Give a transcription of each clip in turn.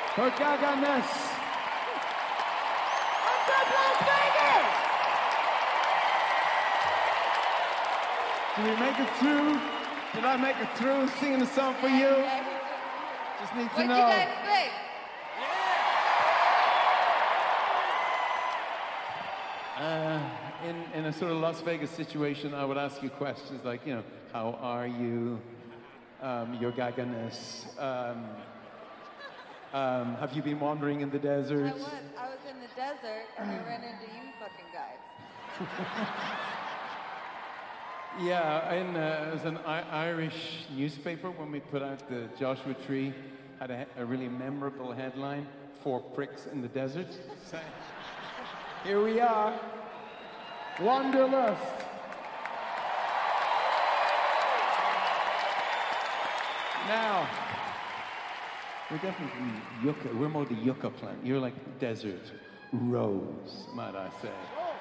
Her gaga-ness. I'm from Las Vegas! Did we make it through? Did I make it through singing a song for you? Just need to know. What'd you guys think? In a sort of Las Vegas situation, I would ask you questions like, you know, how are you? Your gaga-ness. Have you been wandering in the desert? I was in the desert and I ran into you fucking guys. Yeah, it was an Irish newspaper when we put out the Joshua Tree, had a really memorable headline, 4 pricks in the desert. So, here we are, Wanderlust. Now, we're definitely yucca, we're more the yucca plant. You're like desert rose, might I say.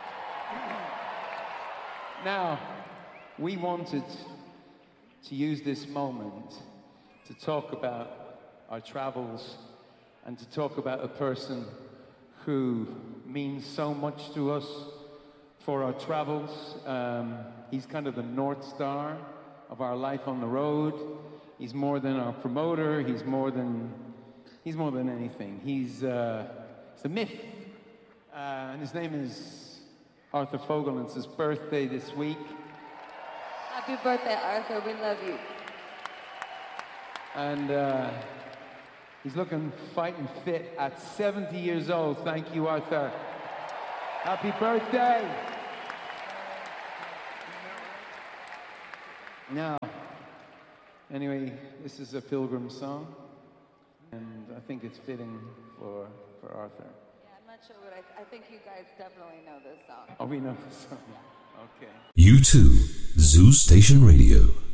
Now, we wanted to use this moment to talk about our travels and to talk about a person who means so much to us for our travels. He's kind of the North Star of our life on the road. He's more than our promoter. He's more than anything. He's a myth. And his name is Arthur Fogel, and it's his birthday this week. Happy birthday, Arthur. We love you. And he's looking fighting fit at 70 years old. Thank you, Arthur. Happy birthday. Now, anyway, this is a Pilgrim song, and I think it's fitting for Arthur. Yeah, I'm not sure what I think you guys definitely know this song. Oh, we know the song. Okay. U2, Zoo Station Radio.